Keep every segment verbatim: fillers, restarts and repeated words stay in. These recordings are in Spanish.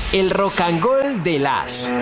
El Rock and Roll de las...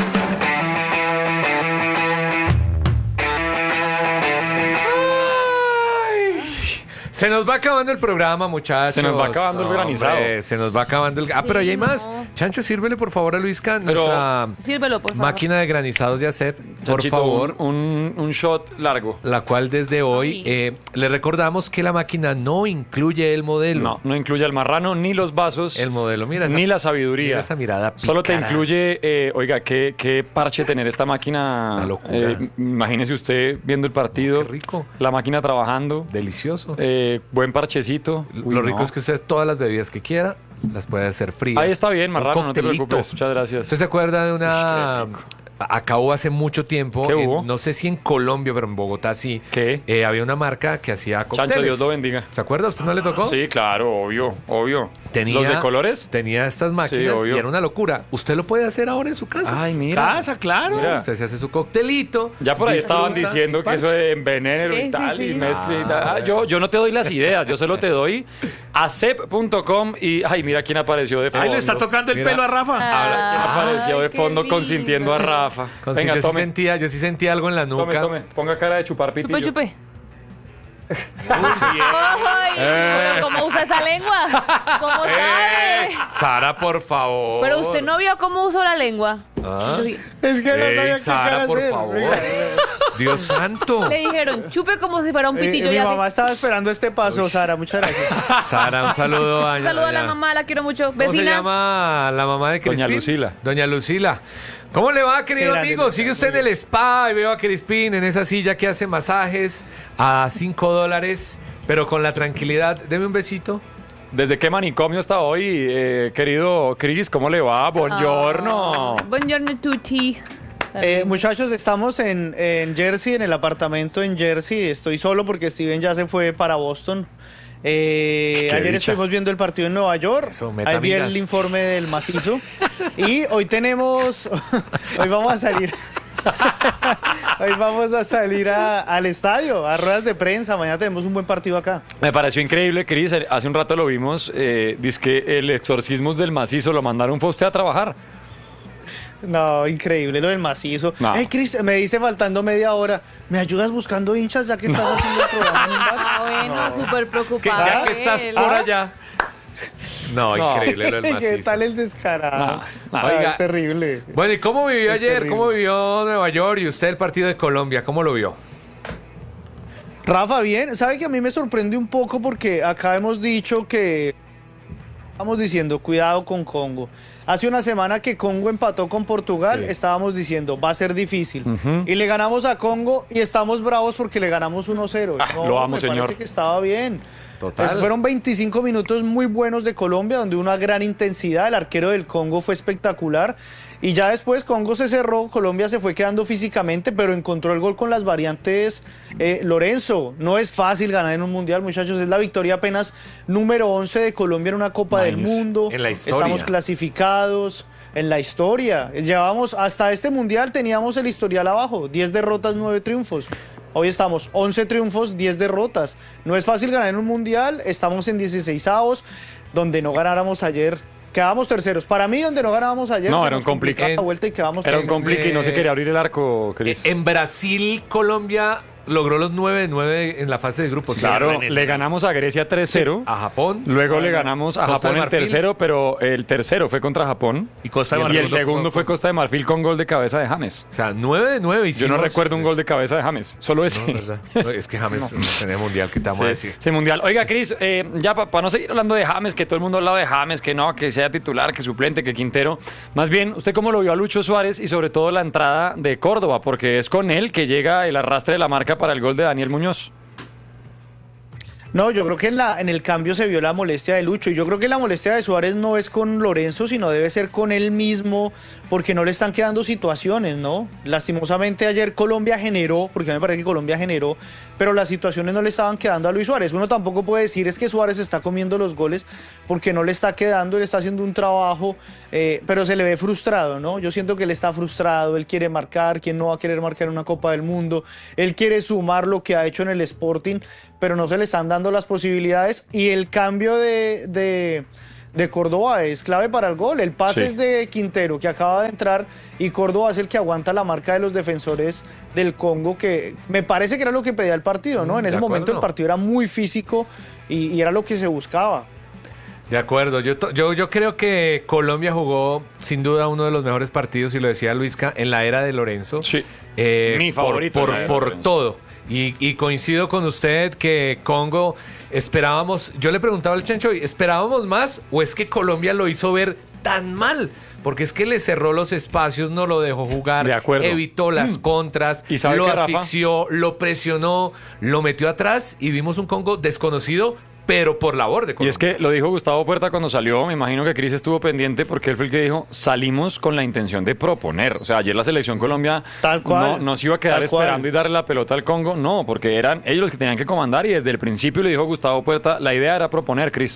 Se nos va acabando el programa, muchachos. Se nos va acabando el granizado. Hombre, se nos va acabando el... Ah, Sí, pero ahí hay no. más. Chancho, sírvele por favor a Luisca Pero- nuestra Sírvelo, por favor. máquina de granizados de Acep, por Chanchito, favor. Un, un, un shot largo. La cual desde hoy Ay. eh, le recordamos que la máquina no incluye el modelo. No, no incluye el marrano, ni los vasos, El modelo, mira. esa- ni la sabiduría. mira esa mirada Solo te pícara. incluye, eh, oiga, qué, qué parche tener esta máquina. Una locura. Eh, imagínese usted viendo el partido. Qué rico. La máquina trabajando. Delicioso. eh, buen parchecito. Uy, Lo rico no. es que usted todas las bebidas que quiera las puede hacer frías. Ahí está bien, Un marrano, no te coctelito. preocupes. Muchas gracias. ¿Usted se acuerda de una... Ush, qué rico. Acabó hace mucho tiempo, ¿Qué en- hubo? no sé si en Colombia, pero en Bogotá sí. ¿Qué? Eh, había una marca que hacía cócteles. Chancho, Dios lo bendiga. ¿Se acuerda? ¿Usted no le tocó? Sí, claro, obvio, obvio. Tenía, ¿Los de colores? Tenía estas máquinas obvio. y era una locura. Usted lo puede hacer ahora en su casa. Ay, mira. Casa, claro. Mira. Usted se hace su coctelito. Ya por ahí disfruta, estaban diciendo que parche. eso de envenenero Sí, y sí, tal, sí. y mezcle y Ah, tal. Ah, yo, yo no te doy las ideas, yo solo te doy acep punto com y, ay, mira quién apareció de fondo. Ahí le está tocando el Mira. pelo a Rafa. Ahora, ¿quién Ay, apareció de qué fondo lindo. consintiendo a Rafa? Con- Venga, yo, sí tome, sentía, yo sí sentía algo en la tome, nuca. tome. Ponga cara de chupar pitillo. Chupe, chupe. Muy bien. Ay, Eh. pero ¿cómo usa esa lengua? ¿Cómo sabe? Sara, por favor. Pero usted no vio cómo usó la lengua. ¿Ah? Yo vi- Es que no Ey, sabía qué Sara, cara por hacer. favor. Venga. Dios santo. Le dijeron, chupe como si fuera un Eh, pitillo. mi y así. mamá estaba esperando este paso, Sara. Muchas gracias. Sara, un saludo a Un saludo a la doña- mamá, la quiero mucho. ¿Cómo se Vecina. llama la mamá de Crispín? Doña Lucila. Doña Lucila. ¿Cómo le va, querido Qué grande, amigo? Lucila, Sigue usted en muy el spa y veo a Crispín en esa silla que hace masajes a cinco dólares, pero con la tranquilidad. Deme un besito. ¿Desde qué manicomio está hoy, eh, querido Cris? ¿Cómo le va? Buongiorno. Ah, buongiorno tutti. Eh, muchachos, estamos en, en Jersey, en el apartamento en Jersey. Estoy solo porque Steven ya se fue para Boston. Eh, Qué ayer dicha. estuvimos viendo el partido en Nueva York. Eso, meta Ahí vi amigas. el informe del macizo. Y hoy tenemos. Hoy vamos a salir. Hoy vamos a salir a- al estadio, a ruedas de prensa. Mañana tenemos un buen partido acá. Me pareció increíble, Cris. Hace un rato lo vimos. Eh, dice que el exorcismo del macizo lo mandaron fue a usted a trabajar. No, increíble lo del macizo. No. Hey, Chris, me dice faltando media hora. ¿Me ayudas buscando hinchas ya que estás haciendo el programa en un bar? Ah, bueno, súper Que preocupado. ya que estás él. por allá. No, No. increíble lo del ¿Qué macizo. tal el descarado? No, no. Ah, Oiga. es terrible. Bueno, ¿y cómo vivió Es ayer? terrible. ¿Cómo vivió Nueva York y usted el partido de Colombia? ¿Cómo lo vio? Rafa, bien. ¿Sabe que a mí me sorprende un poco porque acá hemos dicho que estamos diciendo cuidado con Congo? Hace una semana que Congo empató con Portugal, Sí. estábamos diciendo va a ser difícil. Ujú. Y le ganamos a Congo y estamos bravos porque le ganamos uno cero. Ah, lo amo, me señor. parece que estaba bien. Total. Pues fueron veinticinco minutos muy buenos de Colombia, donde una gran intensidad. El arquero del Congo fue espectacular. Y ya después Congo se cerró, Colombia se fue quedando físicamente, pero encontró el gol con las variantes. Eh, Lorenzo, no es fácil ganar en un mundial, muchachos. Es la victoria apenas número once de Colombia en una Copa del Imagínese. Mundo. En la historia. Estamos clasificados. En la historia. Llevamos hasta este mundial, teníamos el historial abajo: diez derrotas, nueve triunfos. Hoy estamos once triunfos, diez derrotas. No es fácil ganar en un mundial, estamos en dieciseisavos, donde no ganáramos ayer. Quedábamos terceros. Para mí, donde no ganábamos ayer, No, se era un nos complicaba complicado. la vuelta y quedábamos Era un terceros. complique y no se quería abrir el arco, Cris. Eh, En Brasil, Colombia logró los nueve de nueve en la fase de grupos. Claro, Sí, en el- le ganamos a Grecia tres cero. a Japón. Luego Ah, le no. ganamos a Costa Japón de el Marfil. tercero, pero el tercero fue contra Japón. Y Costa de Y Marfil. el segundo fue Costa de Marfil con gol de cabeza de James. O sea, nueve de nueve Yo no recuerdo un gol de cabeza de James, solo ese. No, ¿verdad? No, es que James no tenía mundial, ¿qué te vamos a Sí, decir? sí, mundial. Oiga, Cris, eh, ya para no seguir hablando de James, que todo el mundo ha hablado de James, que no, que sea titular, que suplente, que Quintero. Más bien, ¿usted cómo lo vio a Lucho Suárez y sobre todo la entrada de Córdoba? Porque es con él que llega el arrastre de la marca para el gol de Daniel Muñoz. No, yo creo que en, la, en el cambio se vio la molestia de Lucho. Y yo creo que la molestia de Suárez no es con Lorenzo, sino debe ser con él mismo, porque no le están quedando situaciones, ¿no? Lastimosamente ayer Colombia generó, porque a mí me parece que Colombia generó, pero las situaciones no le estaban quedando a Luis Suárez. Uno tampoco puede decir es que Suárez está comiendo los goles porque no le está quedando, él está haciendo un trabajo, eh, pero se le ve frustrado, ¿no? Yo siento que él está frustrado, él quiere marcar, ¿quién no va a querer marcar en una Copa del Mundo? Él quiere sumar lo que ha hecho en el Sporting, pero no se le están dando las posibilidades y el cambio de, de, de Córdoba es clave para el gol. El pase Sí. es de Quintero, que acaba de entrar, y Córdoba es el que aguanta la marca de los defensores del Congo, que me parece que era lo que pedía el partido, ¿no? En Mm, ese de momento acuerdo. el partido era muy físico y, y era lo que se buscaba. De acuerdo, yo, to- yo, yo creo que Colombia jugó sin duda uno de los mejores partidos, y lo decía Luisca, en la era de Lorenzo. Sí. Eh, Mi por- favorito Por, en la era de por Lorenzo. todo. Y, y coincido con usted que Congo esperábamos, yo le preguntaba al Chancho, ¿esperábamos más o es que Colombia lo hizo ver tan mal? Porque es que le cerró los espacios, no lo dejó jugar, De acuerdo. evitó las contras, ¿Y sabe lo qué, Rafa? asfixió, lo presionó, lo metió atrás y vimos un Congo desconocido, pero por labor de Y Colombia. es que lo dijo Gustavo Puerta cuando salió, me imagino que Cris estuvo pendiente porque él fue el que dijo, salimos con la intención de proponer. O sea, ayer la selección Colombia Tal cual, no, no se iba a quedar tal cual. esperando y darle la pelota al Congo, no, porque eran ellos los que tenían que comandar y desde el principio le dijo Gustavo Puerta, la idea era proponer, Cris.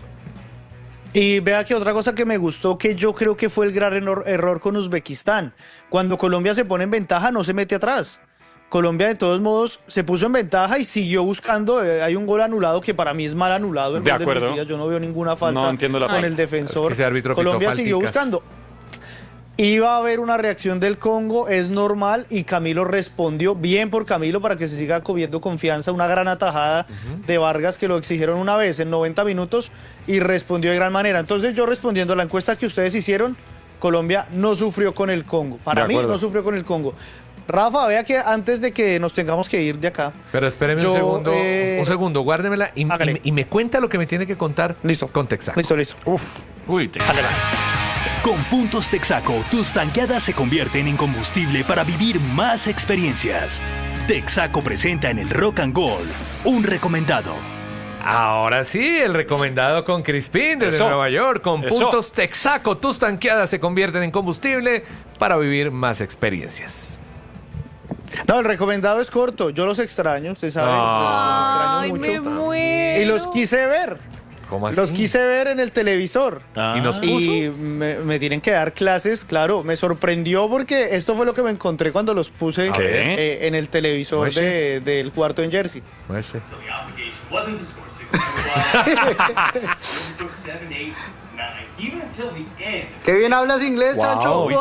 Y vea que otra cosa que me gustó, que yo creo que fue el gran error, error con Uzbekistán. Cuando Colombia se pone en ventaja, no se mete atrás. Colombia, de todos modos, se puso en ventaja y siguió buscando. Eh, hay un gol anulado que para mí es mal anulado. El De gol acuerdo. Luis Díaz. Yo no veo ninguna falta No entiendo la con falta. el defensor. Es que ese árbitro pitó Colombia siguió falticas. buscando. Iba a haber una reacción del Congo, es normal, y Camilo respondió bien por Camilo para que se siga cogiendo confianza. Una gran atajada de Vargas que lo exigieron una vez en noventa minutos y respondió de gran manera. Entonces, yo respondiendo a la encuesta que ustedes hicieron, Colombia no sufrió con el Congo. Para De mí acuerdo. no sufrió con el Congo. Rafa, vea que antes de que nos tengamos que ir de acá. Pero espéreme Yo, un segundo, eh, un segundo, guárdemela y, y hágale. me- y me cuenta lo que me tiene que contar Listo. con Texaco. Listo, listo. Uy, te... Con puntos Texaco, tus tanqueadas se convierten en combustible para vivir más experiencias. Texaco presenta en el Rock and Gold un recomendado. Ahora sí, el recomendado con Crispín desde Eso. Nueva York. Con Eso. puntos Texaco, tus tanqueadas se convierten en combustible para vivir más experiencias. No, el recomendado es corto. Yo los extraño, usted sabe. Ah. Ay, los me extraño mucho. muero. Y los quise ver. ¿Cómo así? Los quise ver en el televisor. ¿Y nos puso? Y me, me tienen que dar clases, claro. Me sorprendió porque esto fue lo que me encontré cuando los puse ¿Qué? eh, en el televisor Muestre. de- del cuarto en Jersey. No sé. So the obligation wasn't to score six, score seven, eight, nine, even until the end. Qué bien hablas inglés, Wow. Chancho. Uy, Wow.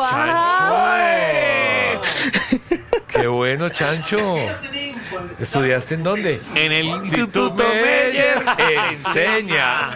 Qué bueno, Chancho. ¿Estudiaste en dónde? En el Instituto Meyer. Enseña.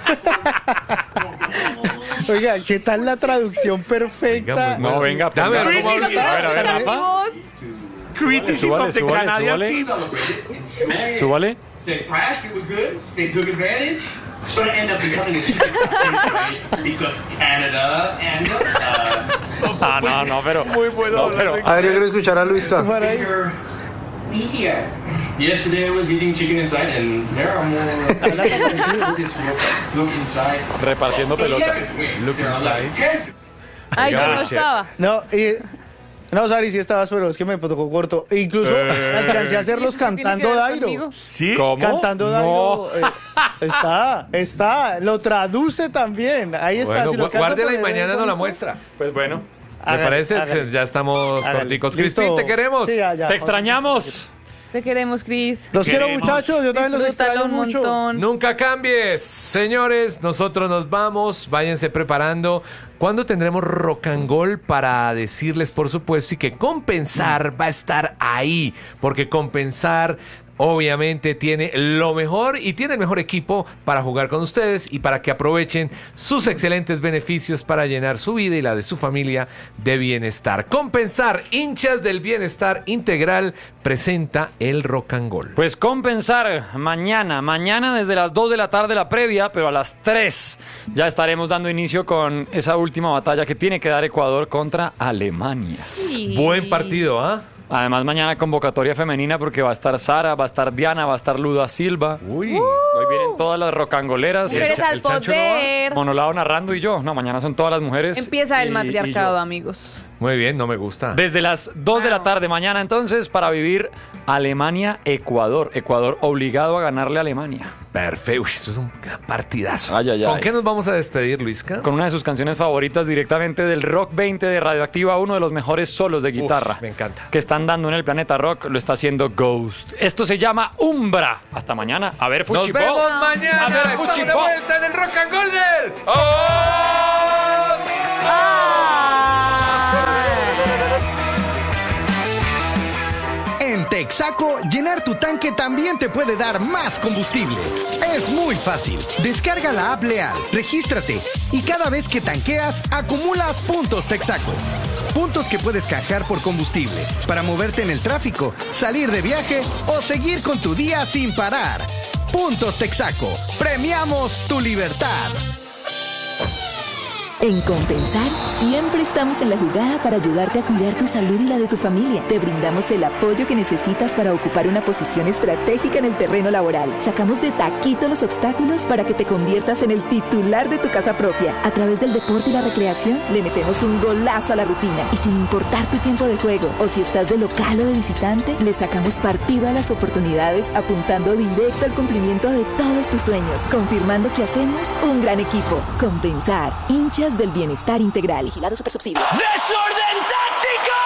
Oiga, ¿qué tal la traducción perfecta? Oiga, muy No, bueno. venga, Dame, ponga- ¿cómo habla? A ver, a ver, Rafa. Súbale, súbale, súbale. Súbale. They crashed, it was good. They took advantage, but it ended up becoming a stupid right? Because Canada and uh, Ah, no, no, pero... Muy bueno. No, pero... A ver, yo quiero escuchar a Luisca. Para ahí. bigger meteor. Yesterday I was eating chicken inside, and there are more. Just look, look inside. Repartiendo pelota. Look There are like inside. ten. Ay, yo no Oiga, estaba. No, y... No, Sari, sí estabas, pero es que me tocó corto. E incluso Eh. alcancé a hacerlos ¿Eso qué tiene que cantando ver Dairo. conmigo? ¿Sí? ¿Cómo? Cantando No. Dairo. eh, está, está. Lo traduce también. Ahí está. Bueno, si lo gu- alcanza a guárdela y poner mañana ahí nos la bonito. muestra. Pues bueno. ¿Me Hágale, parece? hágale. Ya estamos Hágale. corticos. Listo. Crispín, te queremos. Sí, ya, ya. Te extrañamos. Te queremos, Cris. Los quiero, Queremos. muchachos. Yo también los Disfrútalo extraño un mucho. montón. Nunca cambies, señores. Nosotros nos vamos. Váyanse preparando. ¿Cuándo tendremos rock and roll para decirles, por supuesto, y que Compensar va a estar ahí? Porque Compensar obviamente tiene lo mejor y tiene el mejor equipo para jugar con ustedes y para que aprovechen sus excelentes beneficios para llenar su vida y la de su familia de bienestar. Compensar, hinchas del bienestar integral, presenta el rock and roll. Pues Compensar mañana, mañana desde las dos de la tarde la previa, pero a las tres ya estaremos dando inicio con esa última batalla que tiene que dar Ecuador contra Alemania. Sí. Buen partido, ¿ah? Además mañana convocatoria femenina porque va a estar Sara, va a estar Diana, va a estar Luda Silva. Uy. Hoy vienen todas las rocangoleras. Mujeres cha- al el Chancho no va. poder. Monolao narrando y yo. No, mañana son todas las mujeres. Empieza el y- y matriarcado, yo. amigos. Muy bien, no me gusta. Desde las dos de la tarde mañana entonces para vivir Alemania-Ecuador. Ecuador obligado a ganarle a Alemania. Perfecto. Uy, esto es un partidazo. Ay, ay, ay. ¿Con qué nos vamos a despedir, Luisca? Con una de sus canciones favoritas directamente del Rock veinte de Radioactiva, uno de los mejores solos de guitarra. Uf, me encanta. Que están dando en el planeta rock, lo está haciendo Ghost. Esto se llama Umbra. Hasta mañana. A ver, Nos Fuchipo. vemos mañana. A ver, Estamos de Fuchipo. vuelta en el Rock and Golden. ¡Oh! En Texaco, llenar tu tanque también te puede dar más combustible. Es muy fácil. Descarga la app Leal, regístrate y cada vez que tanqueas, acumulas puntos Texaco. Puntos que puedes canjear por combustible para moverte en el tráfico, salir de viaje o seguir con tu día sin parar. Puntos Texaco. Premiamos tu libertad. En Compensar, siempre estamos en la jugada para ayudarte a cuidar tu salud y la de tu familia. Te brindamos el apoyo que necesitas para ocupar una posición estratégica en el terreno laboral. Sacamos de taquito los obstáculos para que te conviertas en el titular de tu casa propia. A través del deporte y la recreación, le metemos un golazo a la rutina. Y sin importar tu tiempo de juego, o si estás de local o de visitante, le sacamos partido a las oportunidades apuntando directo al cumplimiento de todos tus sueños. Confirmando que hacemos un gran equipo. Compensar, hinchas del bienestar integral. Vigilado Supersubsidio. ¡Desorden táctico!